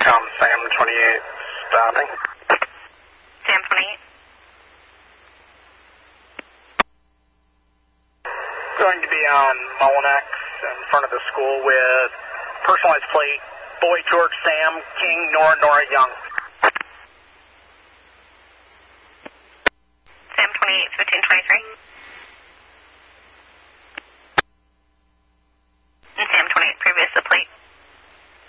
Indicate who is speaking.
Speaker 1: Tom, Sam 28, stopping.
Speaker 2: Sam 28.
Speaker 1: Going to be on Mullinex in front of the school with personalized plate, Boy George Sam, King, Nora Young.
Speaker 2: Sam 28, 1523.